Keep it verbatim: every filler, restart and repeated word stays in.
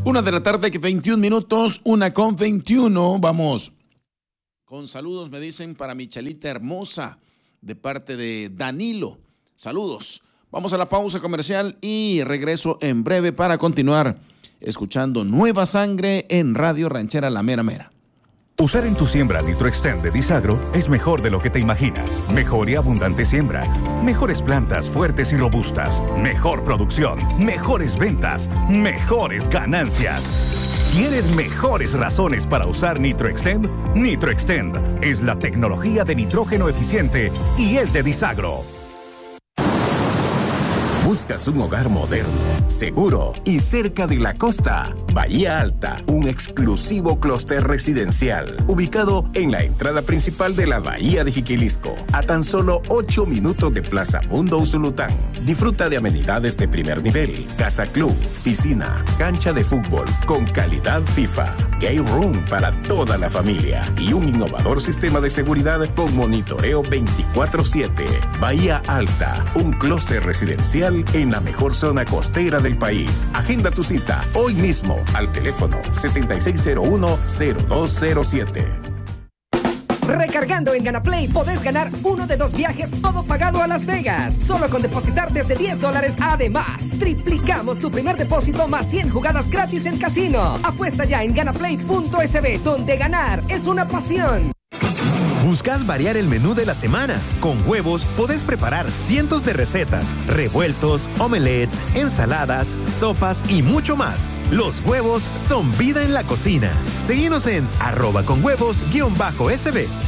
Una de la tarde, que veintiún minutos, una con veintiuno. Vamos con saludos, me dicen, para Michelita hermosa, de parte de Danilo. Saludos. Vamos a la pausa comercial y regreso en breve para continuar escuchando Nueva Sangre en Radio Ranchera La Mera Mera. Usar en tu siembra NitroXtend de Disagro es mejor de lo que te imaginas. Mejor y abundante siembra. Mejores plantas fuertes y robustas. Mejor producción. Mejores ventas. Mejores ganancias. ¿Quieres mejores razones para usar NitroXtend? NitroXtend es la tecnología de nitrógeno eficiente y es de Disagro. ¿Buscas un hogar moderno, seguro y cerca de la costa? Bahía Alta, un exclusivo clúster residencial, ubicado en la entrada principal de la Bahía de Jiquilisco, a tan solo ocho minutos de Plaza Mundo Usulután. Disfruta de amenidades de primer nivel, casa club, piscina, cancha de fútbol, con calidad FIFA, game room para toda la familia y un innovador sistema de seguridad con monitoreo veinticuatro siete. Bahía Alta, un clúster residencial en la mejor zona costera del país. Agenda tu cita hoy mismo al teléfono setenta y seis cero uno cero dos cero siete. Recargando en GanaPlay podés ganar uno de dos viajes, todo pagado a Las Vegas. Solo con depositar desde diez dólares. Además, triplicamos tu primer depósito más cien jugadas gratis en casino. Apuesta ya en ganaplay punto es be, donde ganar es una pasión. ¿Buscas variar el menú de la semana? Con Huevos podés preparar cientos de recetas, revueltos, omelets, ensaladas, sopas y mucho más. Los huevos son vida en la cocina. Seguinos en arroba con huevos guión bajo sb.